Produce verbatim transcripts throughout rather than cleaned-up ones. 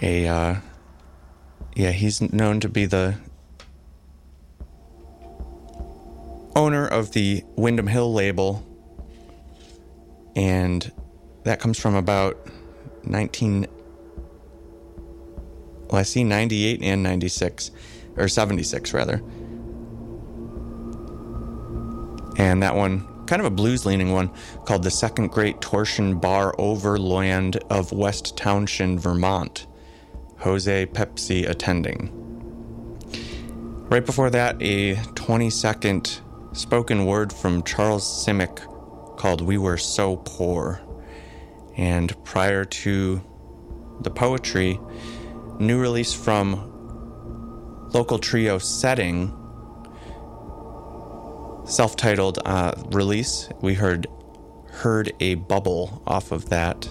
a, uh, yeah, he's known to be the owner of the Windham Hill label, and that comes from about nineteen, well, I see ninety-eight and ninety-six, or seventy-six rather. And that one, kind of a blues-leaning one, called The Second Great Torsion Bar Overland of West Townshend, Vermont. Jose Pepsi attending. Right before that, a twenty-second spoken word from Charles Simic called We Were So Poor. And prior to the poetry, new release from local trio Setting, self-titled uh, release. We heard Heard a Bubble off of that.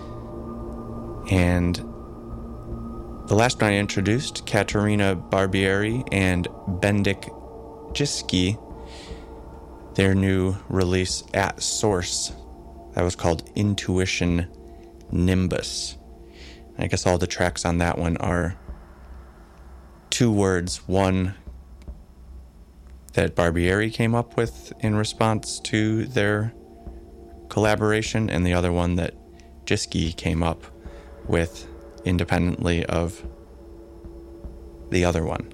And the last one I introduced, Katerina Barbieri and Bendik Jiski, their new release At Source. That was called Intuition Nimbus. I guess all the tracks on that one are two words. One that Barbieri came up with in response to their collaboration, and the other one that Jiski came up with independently of the other one.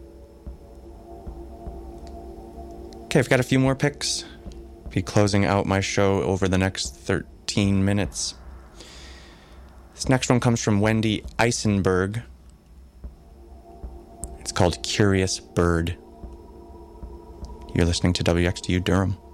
Okay, I've got a few more picks. Be closing out my show over the next thirteen minutes. This next one comes from Wendy Eisenberg. It's called Curious Bird. You're listening to W X T U Durham.